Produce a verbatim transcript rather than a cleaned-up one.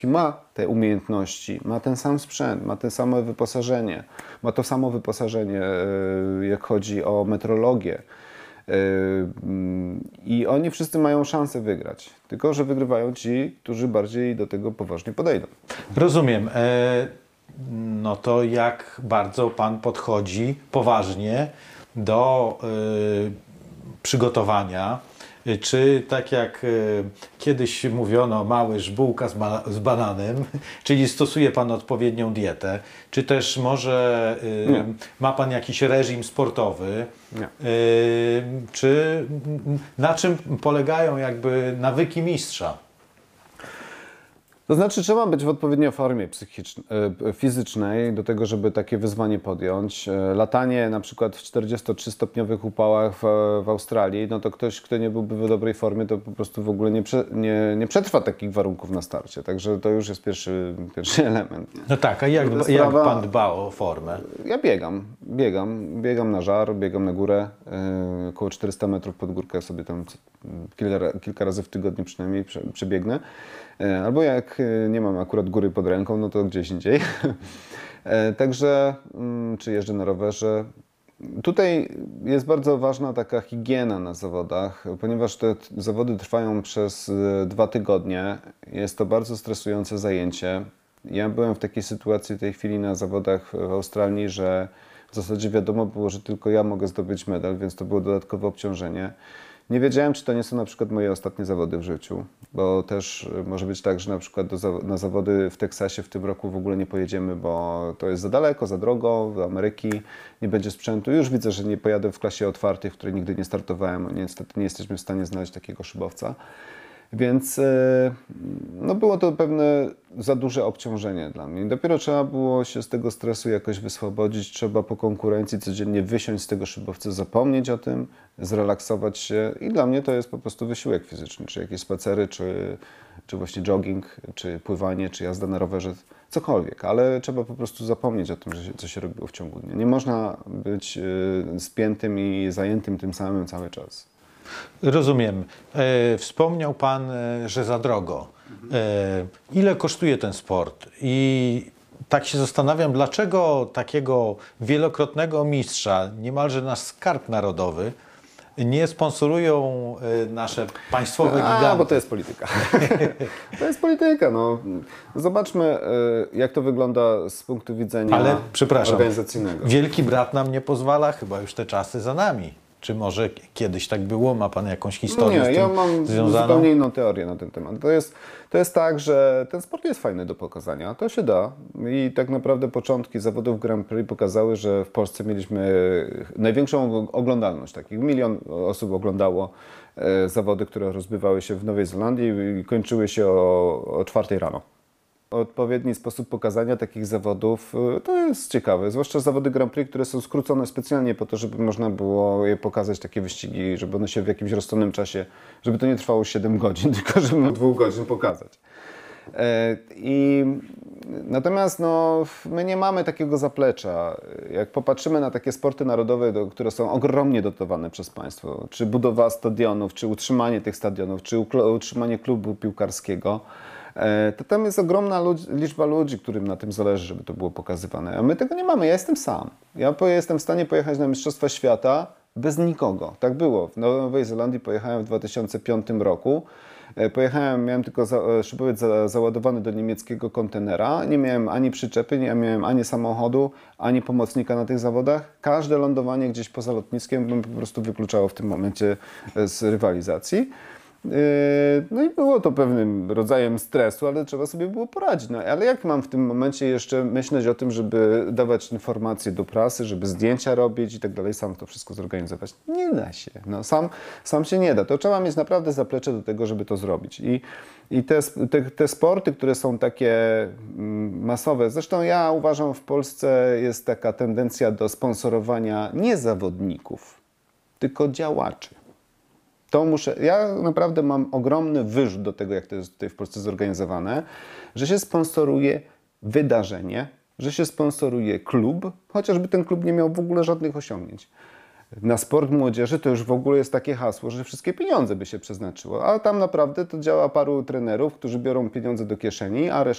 ma te umiejętności, ma ten sam sprzęt, ma to samo wyposażenie, ma to samo wyposażenie, jak chodzi o metrologię. I oni wszyscy mają szansę wygrać, tylko że wygrywają ci, którzy bardziej do tego poważnie podejdą. Rozumiem. No to jak bardzo Pan podchodzi poważnie do przygotowania? Czy tak jak kiedyś mówiono, małyż bułka z, ba z bananem, czyli stosuje Pan odpowiednią dietę, czy też może y, ma Pan jakiś reżim sportowy, y, czy na czym polegają jakby nawyki mistrza? To znaczy, trzeba być w odpowiedniej formie psychicznej, fizycznej do tego, żeby takie wyzwanie podjąć. Latanie na przykład w czterdziestotrzystopniowych upałach w, w Australii, no to ktoś, kto nie byłby w dobrej formie, to po prostu w ogóle nie, prze, nie, nie przetrwa takich warunków na starcie. Także to już jest pierwszy, pierwszy element. No tak, a jak, dba, sprawa, jak Pan dba o formę? Ja biegam, biegam, biegam na żar, biegam na górę, yy, około czterysta metrów pod górkę sobie tam kilka, kilka razy w tygodniu przynajmniej przebiegnę. Albo jak nie mam akurat góry pod ręką, no to gdzieś indziej. Także, czy jeżdżę na rowerze. Tutaj jest bardzo ważna taka higiena na zawodach, ponieważ te zawody trwają przez dwa tygodnie. Jest to bardzo stresujące zajęcie. Ja byłem w takiej sytuacji w tej chwili na zawodach w Australii, że w zasadzie wiadomo było, że tylko ja mogę zdobyć medal, więc to było dodatkowe obciążenie. Nie wiedziałem, czy to nie są na przykład moje ostatnie zawody w życiu, bo też może być tak, że na przykład do, na zawody w Teksasie w tym roku w ogóle nie pojedziemy, bo to jest za daleko, za drogo, do Ameryki, nie będzie sprzętu. Już widzę, że nie pojadę w klasie otwartej, w której nigdy nie startowałem, niestety nie jesteśmy w stanie znaleźć takiego szybowca. Więc no było to pewne za duże obciążenie dla mnie. Dopiero trzeba było się z tego stresu jakoś wyswobodzić. Trzeba po konkurencji codziennie wysiąść z tego szybowca, zapomnieć o tym, zrelaksować się. I dla mnie to jest po prostu wysiłek fizyczny, czy jakieś spacery, czy, czy właśnie jogging, czy pływanie, czy jazda na rowerze, cokolwiek. Ale trzeba po prostu zapomnieć o tym, że się, co się robiło w ciągu dnia. Nie można być spiętym i zajętym tym samym cały czas. Rozumiem. E, wspomniał Pan, e, że za drogo. E, ile kosztuje ten sport? I tak się zastanawiam, dlaczego takiego wielokrotnego mistrza, niemalże nasz skarb narodowy, nie sponsorują e, nasze państwowe giganty? A, bo to jest polityka. To jest polityka. No. Zobaczmy, e, jak to wygląda z punktu widzenia Ale, przepraszam, organizacyjnego. Wielki Brat nam nie pozwala, chyba już te czasy za nami. Czy może kiedyś tak było? Ma Pan jakąś historię Nie, z tym ja mam związaną? zupełnie inną teorię na ten temat. To jest, to jest tak, że ten sport jest fajny do pokazania. To się da. I tak naprawdę początki zawodów Grand Prix pokazały, że w Polsce mieliśmy największą oglądalność. Takich milion osób oglądało e, zawody, które rozbywały się w Nowej Zelandii i kończyły się o, o czwartej rano. Odpowiedni sposób pokazania takich zawodów to jest ciekawe, zwłaszcza zawody Grand Prix, które są skrócone specjalnie po to, żeby można było je pokazać, takie wyścigi, żeby one się w jakimś rozsądnym czasie, żeby to nie trwało siedem godzin, tylko żeby dwóch godzin pokazać. I natomiast no, my nie mamy takiego zaplecza. Jak popatrzymy na takie sporty narodowe, które są ogromnie dotowane przez państwo, czy budowa stadionów, czy utrzymanie tych stadionów, czy utrzymanie klubu piłkarskiego, to tam jest ogromna ludzi, liczba ludzi, którym na tym zależy, żeby to było pokazywane. A my tego nie mamy. Ja jestem sam. Ja jestem w stanie pojechać na Mistrzostwa Świata bez nikogo. Tak było. W Nowej Zelandii pojechałem w dwa tysiące piątym roku. Pojechałem, miałem tylko za, szybowiec za, załadowany do niemieckiego kontenera. Nie miałem ani przyczepy, nie miałem ani samochodu, ani pomocnika na tych zawodach. Każde lądowanie gdzieś poza lotniskiem bym po prostu wykluczało w tym momencie z rywalizacji. No i było to pewnym rodzajem stresu, ale trzeba sobie było poradzić. No, ale jak mam w tym momencie jeszcze myśleć o tym, żeby dawać informacje do prasy, żeby zdjęcia robić i tak dalej, sam to wszystko zorganizować? Nie da się. No, sam, sam się nie da. To trzeba mieć naprawdę zaplecze do tego, żeby to zrobić. I, i te, te, te sporty, które są takie masowe, zresztą ja uważam, w Polsce jest taka tendencja do sponsorowania nie zawodników, tylko działaczy. To muszę, ja naprawdę mam ogromny wyrzut do tego, jak to jest tutaj w Polsce zorganizowane, że się sponsoruje wydarzenie, że się sponsoruje klub, chociażby ten klub nie miał w ogóle żadnych osiągnięć. na sport młodzieży to już w ogóle jest takie hasło, że wszystkie pieniądze by się przeznaczyło. A tam naprawdę to działa paru trenerów, którzy biorą pieniądze do kieszeni, a reszta